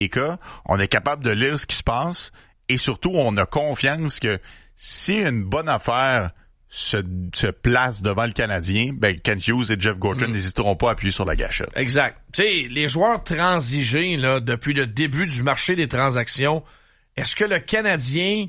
et qu'on est capable de lire ce qui se passe et surtout, on a confiance que si une bonne affaire se place devant le Canadien, ben Kent Hughes et Jeff Gorton n'hésiteront pas à appuyer sur la gâchette. Exact. Tu sais, les joueurs transigés là depuis le début du marché des transactions, est-ce que le Canadien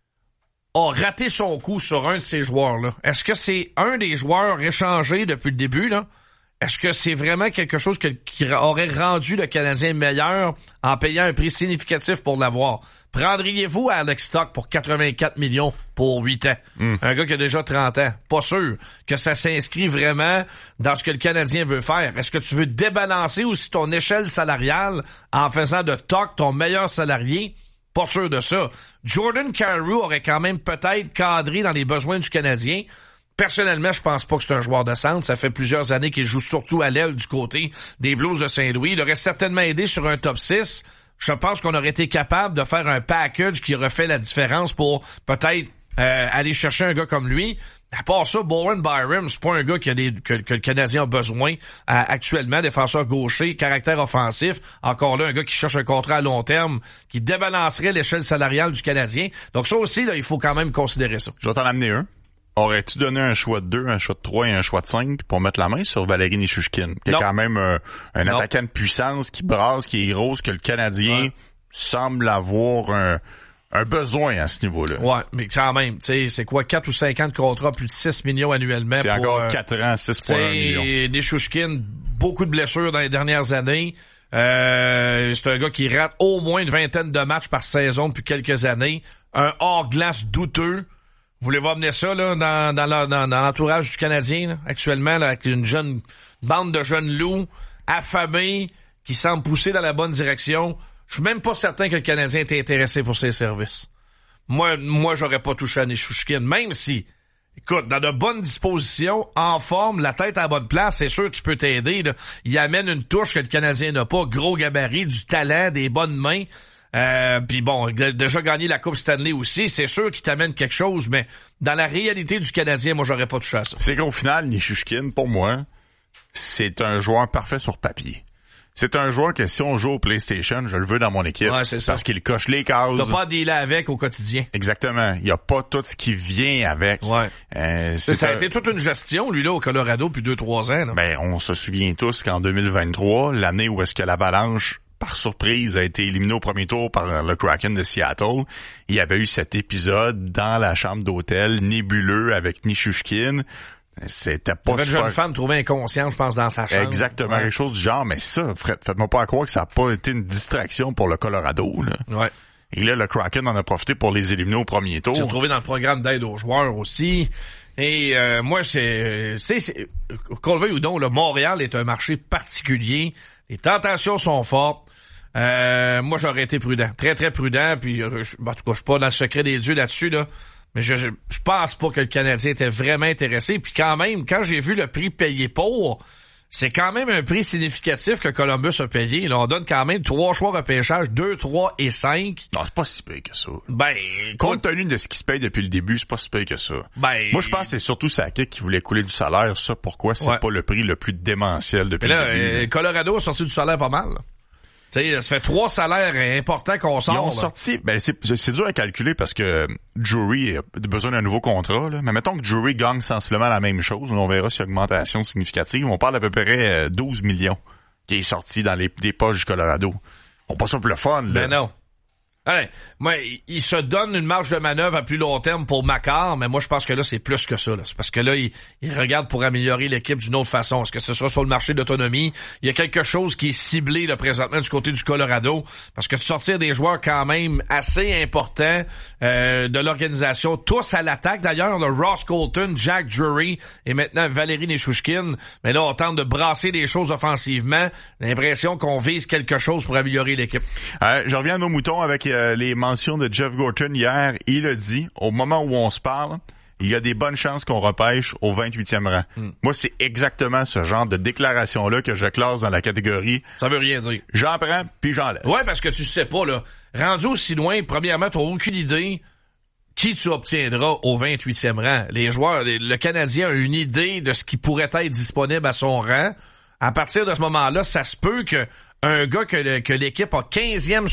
a raté son coup sur un de ces joueurs-là? Est-ce que c'est un des joueurs échangés depuis le début, là? Est-ce que c'est vraiment quelque chose qui aurait rendu le Canadien meilleur en payant un prix significatif pour l'avoir? Prendriez-vous Alex Stock pour 84 millions pour 8 ans? Un gars qui a déjà 30 ans. Pas sûr que ça s'inscrit vraiment dans ce que le Canadien veut faire. Est-ce que tu veux débalancer aussi ton échelle salariale en faisant de Stock ton meilleur salarié? Pas sûr de ça. Jordan Kyrou aurait quand même peut-être cadré dans les besoins du Canadien. Personnellement, je pense pas que c'est un joueur de centre. Ça fait plusieurs années qu'il joue surtout à l'aile du côté des Blues de Saint-Louis. Il aurait certainement aidé sur un top 6. Je pense qu'on aurait été capable de faire un package qui aurait fait la différence pour peut-être aller chercher un gars comme lui. À part ça, Bowen Byram, c'est pas un gars que le Canadien a besoin actuellement. Défenseur gaucher, caractère offensif. Encore là, un gars qui cherche un contrat à long terme, qui débalancerait l'échelle salariale du Canadien. Donc ça aussi, là, il faut quand même considérer ça. Je vais t'en amener un. Aurais-tu donné un choix de 2, un choix de 3 et un choix de 5 pour mettre la main sur Valérie Nichushkin, qui est quand même un attaquant de puissance, qui brasse, qui est grosse, que le Canadien semble avoir un besoin à ce niveau-là. Ouais, mais quand même, tu sais, c'est quoi, 4 ou 5 ans de contrat, plus de 6 millions annuellement. C'est pour, encore 4 ans, 6,1 millions. Nichushkin, beaucoup de blessures dans les dernières années. C'est un gars qui rate au moins une vingtaine de matchs par saison depuis quelques années. Un hors-glace douteux. Voulez-vous amener ça là dans l'entourage du Canadien là, actuellement là, avec une bande de jeunes loups affamés qui semblent pousser dans la bonne direction? Je suis même pas certain que le Canadien était intéressé pour ses services. Moi, j'aurais pas touché à Nichushkin, même si, écoute, dans de bonnes dispositions, en forme, la tête à la bonne place, c'est sûr qu'il peut t'aider. Là. Il amène une touche que le Canadien n'a pas, gros gabarit, du talent, des bonnes mains. Puis bon, il a déjà gagné la Coupe Stanley aussi. C'est sûr qu'il t'amène quelque chose, mais dans la réalité du Canadien, moi, j'aurais pas touché à ça. C'est qu'au final, Nichushkin, pour moi, c'est un joueur parfait sur papier. C'est un joueur que si on joue au PlayStation, je le veux dans mon équipe. Ouais, c'est ça. Parce qu'il coche les cases. Il n'a pas à dealer avec au quotidien. Exactement. Il n'y a pas tout ce qui vient avec. Ouais. Ça a été toute une gestion, lui, là, au Colorado, depuis 2-3 ans. Là. Ben, on se souvient tous qu'en 2023, l'année où est-ce que l'Avalanche, par surprise, a été éliminé au premier tour par le Kraken de Seattle, il y avait eu cet épisode dans la chambre d'hôtel nébuleux avec Nichushkin. C'était pas super. Une jeune femme trouvée inconsciente, je pense, dans sa chambre. Exactement, quelque chose du genre. Mais ça, faites-moi pas croire que ça a pas été une distraction pour le Colorado, là. Ouais. Et là, le Kraken en a profité pour les éliminer au premier tour. Ils sont trouvés dans le programme d'aide aux joueurs aussi. Et moi, qu'on le veuille ou non, le Montréal est un marché particulier. Les tentations sont fortes. Moi, j'aurais été prudent. Très, très prudent. Puis, en tout cas, je suis pas dans le secret des dieux là-dessus, là. Mais je pense pas que le Canadien était vraiment intéressé. Puis quand même, quand j'ai vu le prix payé pour, c'est quand même un prix significatif que Columbus a payé. Là, on donne quand même 3 choix repêchage, 2, 3 et 5. Non, c'est pas si payé que ça. Ben, compte tenu de ce qui se paye depuis le début, c'est pas si payé que ça. Ben, moi, je pense que c'est surtout Sakic qui voulait couler du salaire. Ça, pourquoi c'est pas le prix le plus démentiel depuis le début. Colorado a sorti du salaire pas mal, là. Tu sais, ça fait 3 salaires importants qu'on sort. Ils ont sorti, ben c'est dur à calculer parce que Drury a besoin d'un nouveau contrat, là. Mais mettons que Drury gagne sensiblement la même chose, on verra si y a augmentation significative. On parle d'à peu près 12 millions qui est sorti dans des poches du Colorado. On passe pour le fun, là. Ben non. Allez, moi, il se donne une marge de manœuvre à plus long terme pour Makar, mais moi, je pense que là, c'est plus que ça. Là. C'est parce que là, il regarde pour améliorer l'équipe d'une autre façon. Est-ce que ce soit sur le marché d'autonomie? Il y a quelque chose qui est ciblé là, présentement du côté du Colorado, parce que de sortir des joueurs quand même assez importants de l'organisation, tous à l'attaque. D'ailleurs, on a Ross Colton, Jack Drury et maintenant Valérie Nichushkin. Mais là, on tente de brasser les choses offensivement. L'impression qu'on vise quelque chose pour améliorer l'équipe. Je reviens à nos moutons avec les mentions de Jeff Gorton hier. Il a dit, au moment où on se parle, il y a des bonnes chances qu'on repêche au 28e rang. Moi, c'est exactement ce genre de déclaration-là que je classe dans la catégorie. Ça veut rien dire. J'en prends, puis j'en laisse. Ouais, parce que tu sais pas, là. Rendu aussi loin, premièrement, t'as aucune idée qui tu obtiendras au 28e rang. Les joueurs, le Canadien a une idée de ce qui pourrait être disponible à son rang. À partir de ce moment-là, ça se peut que un gars que l'équipe a 15e